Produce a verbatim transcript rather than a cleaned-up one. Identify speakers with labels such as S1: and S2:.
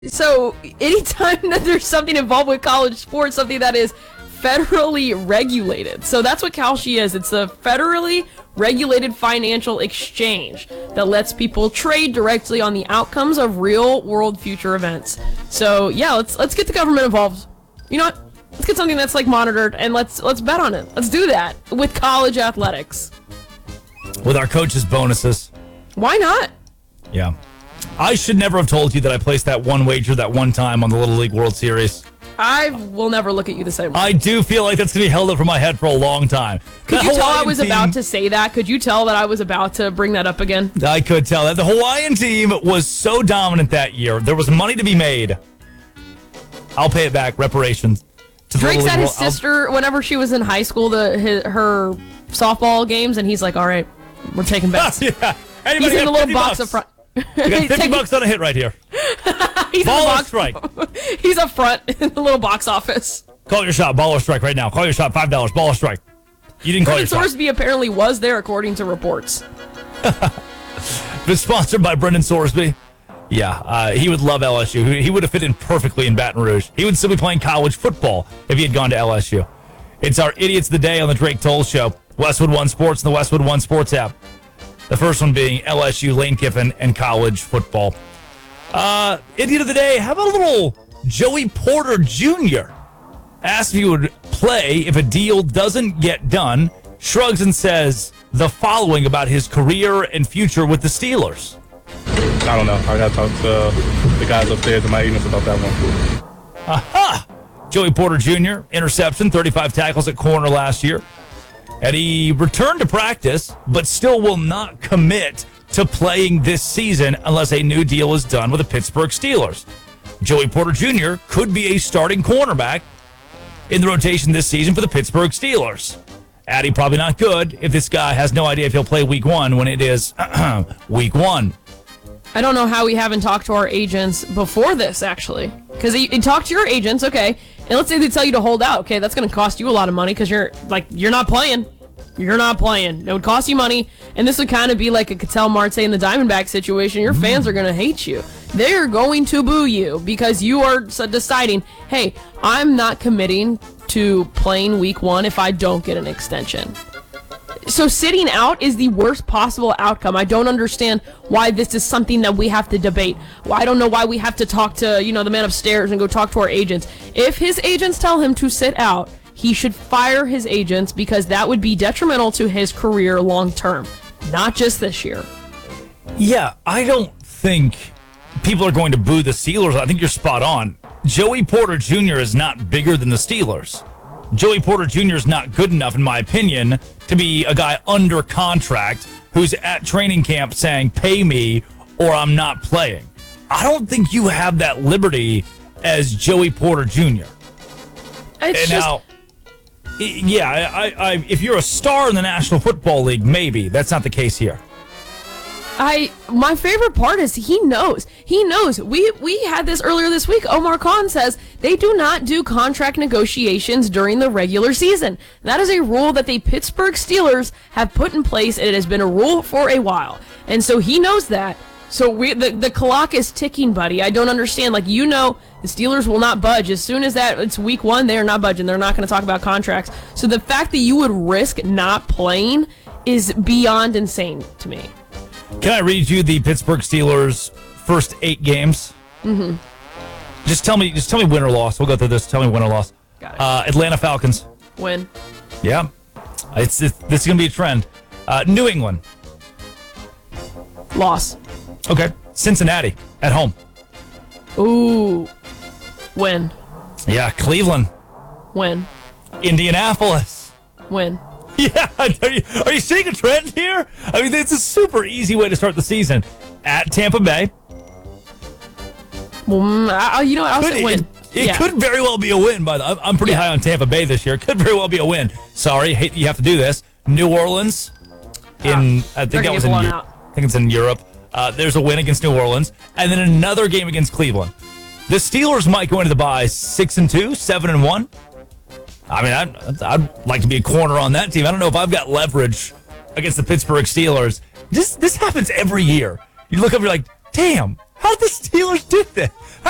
S1: So anytime that there's something involved with college sports, something that is federally regulated. So that's what Kalshi is. It's a federally regulated financial exchange that lets people trade directly on the outcomes of real world future events. So yeah, let's let's get the government involved. You know what? Let's get something that's like monitored and let's let's bet on it. Let's do that with college athletics.
S2: With our coaches' bonuses.
S1: Why not?
S2: Yeah. I should never have told you that I placed that one wager that one time on the Little League World Series.
S1: I will never look at you the same way.
S2: I do feel like that's going to be held over my head for a long time.
S1: Could
S2: The
S1: you tell I
S2: Hawaiian
S1: was
S2: team-
S1: about to say that? Could you tell that I was about to bring that up again?
S2: I could tell that. The Hawaiian team was so dominant that year. There was money to be made. I'll pay it back. Reparations. To the
S1: Drake
S2: Little
S1: said
S2: League
S1: his
S2: World- I'll-
S1: sister, whenever she was in high school, the his, her softball games, and he's like, all right, we're taking bets.
S2: yeah. Anybody
S1: He's in
S2: got
S1: the little
S2: fifty
S1: box
S2: bucks?
S1: up front.
S2: We got fifty bucks on a hit right here.
S1: He's
S2: Ball
S1: in the
S2: or
S1: box.
S2: strike?
S1: He's up front in the little box office.
S2: Call your shot. Ball or strike right now. Call your shot. five dollars. Ball or strike. You didn't call
S1: Brendan
S2: your shot.
S1: Sorsby apparently was there, according to reports.
S2: It's sponsored by Brendan Sorsby. Yeah, uh, he would love L S U. He he would have fit in perfectly in Baton Rouge. He would still be playing college football if he had gone to L S U. It's our Idiots of the Day on the Drake Toll Show. Westwood One Sports and the Westwood One Sports app. The first one being L S U, Lane Kiffin, and college football. Uh, Idiot of the Day, how about a little Joey Porter Junior? Asked if he would play if a deal doesn't get done. Shrugs and says the following about his career and future with the Steelers.
S3: I don't know. I got to talk to the guys upstairs in my ignorance about that one.
S2: Aha! Joey Porter Junior, interception, thirty-five tackles at corner last year. And he returned to practice, but still will not commit to playing this season unless a new deal is done with the Pittsburgh Steelers. Joey Porter Junior could be a starting cornerback in the rotation this season for the Pittsburgh Steelers. Addy, probably not good if this guy has no idea if he'll play week one when it is week one.
S1: I don't know how we haven't talked to our agents before this, actually. Because you, you talk to your agents, okay, and let's say they tell you to hold out. Okay, that's going to cost you a lot of money because you're, like, you're not playing. You're not playing. It would cost you money, and this would kind of be like a Cattell Marte in the Diamondback situation. Your fans are going to hate you. They're going to boo you because you are s- deciding, hey, I'm not committing to playing week one if I don't get an extension. So sitting out is the worst possible outcome. I don't understand why this is something that we have to debate. Well, I don't know why we have to talk to, you know, the man upstairs and go talk to our agents. If his agents tell him to sit out, he should fire his agents because that would be detrimental to his career long term, not just this year.
S2: Yeah, I don't think people are going to boo the Steelers. I think you're spot on. Joey Porter Junior is not bigger than the Steelers. Joey Porter Junior is not good enough, in my opinion, to be a guy under contract who's at training camp saying, pay me or I'm not playing. I don't think you have that liberty as Joey Porter Junior
S1: It's
S2: And
S1: just,
S2: now, I- yeah, I, I, I, if you're a star in the National Football League, maybe. That's not the case here.
S1: I my favorite part is he knows. He knows. We we had this earlier this week. Omar Khan says they do not do contract negotiations during the regular season. That is a rule that the Pittsburgh Steelers have put in place, and it has been a rule for a while. And so he knows that. So we the, the clock is ticking, buddy. I don't understand. Like, you know, the Steelers will not budge. As soon as that it's week one, they are not budging. They're not going to talk about contracts. So the fact that you would risk not playing is beyond insane to me.
S2: Can I read you the Pittsburgh Steelers' first eight games? Mm-hmm. Just tell me, just tell me win or loss. We'll go through this. Tell me win or loss.
S1: Got it.
S2: Uh, Atlanta Falcons.
S1: Win.
S2: Yeah, it's, it's this is gonna be a trend. Uh, New England.
S1: Loss.
S2: Okay. Cincinnati at home.
S1: Ooh. Win.
S2: Yeah, Cleveland.
S1: Win.
S2: Indianapolis.
S1: Win.
S2: Yeah, are you, are you seeing a trend here? I mean, it's a super easy way to start the season. At Tampa Bay.
S1: Mm, I, you know what? I'll
S2: Could-
S1: say win.
S2: It, it
S1: yeah.
S2: could very well be a win. By the, I'm, I'm pretty
S1: Yeah.
S2: high on Tampa Bay this year. Could very well be a win. Sorry, hate you have to do this. New Orleans. In
S1: Ah,
S2: I
S1: they're
S2: think
S1: gonna
S2: that was
S1: get
S2: in
S1: blown
S2: Eu-
S1: out.
S2: I think it's in Europe. Uh, there's a win against New Orleans, and then another game against Cleveland. The Steelers might go into the bye six and two, seven and one. I mean, I'd, I'd like to be a corner on that team. I don't know if I've got leverage against the Pittsburgh Steelers. This this happens every year. You look up, you're like, damn, how did the Steelers do this?